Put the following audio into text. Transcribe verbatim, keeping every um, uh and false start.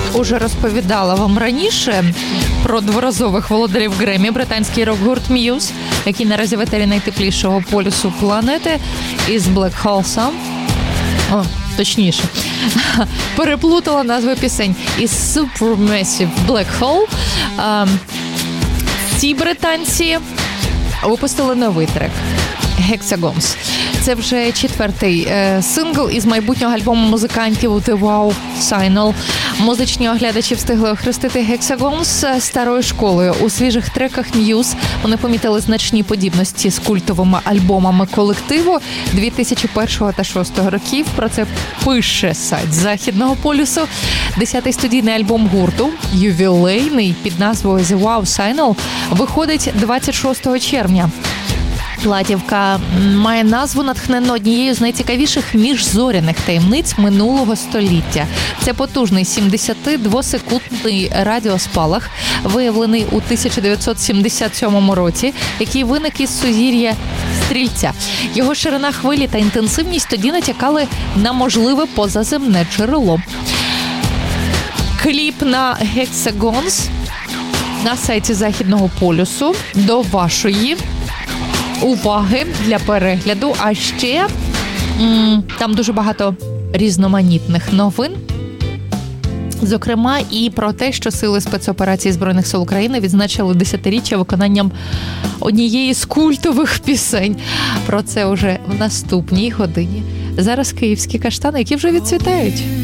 уже розповідала вам раніше про дворазових володарів Греммі, британський рок-гурт Muse, який наразі в етері найтеплішого полюсу планети, із Black Hole Sun. О, точніше, переплутала назви пісень. Із Supermassive Black Hole. А, ці британці випустили новий трек Hexagons. Це вже четвертий е, сингл із майбутнього альбому музикантів The Wow Signal. Музичні оглядачі встигли охрестити Hexagons старою школою. У свіжих треках Muse вони помітили значні подібності з культовими альбомами колективу дві тисячі першого та дві тисячі шостого років. Про це пише сайт Західного полюсу. Десятий студійний альбом гурту, ювілейний, під назвою The Wow Signal, виходить двадцять шостого червня. Платівка має назву, натхнену однією з найцікавіших міжзоряних таємниць минулого століття. Це потужний сімдесятидвосекундний радіоспалах, виявлений у тисяча дев'ятсот сімдесят сьомому році, який виник із сузір'я Стрільця. Його ширина хвилі та інтенсивність тоді натякали на можливе позаземне джерело. Кліп на Hexagons на сайті Західного полюсу до вашої уваги для перегляду, а ще м- там дуже багато різноманітних новин. Зокрема, і про те, що сили спецоперації Збройних сил України відзначили десятиріччя виконанням однієї з культових пісень. Про це вже в наступній годині. Зараз київські каштани, які вже відцвітають.